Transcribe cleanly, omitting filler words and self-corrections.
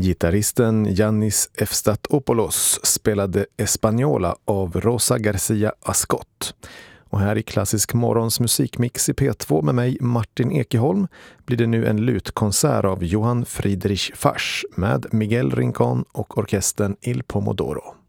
Gitarristen Yannis Efstatopoulos spelade Española av Rosa Garcia Ascot. Och här i Klassisk Morgons musikmix i P2 med mig Martin Ekeholm blir det nu en lutkonsert av Johann Friedrich Fasch med Miguel Rincón och orkestern Il Pomodoro.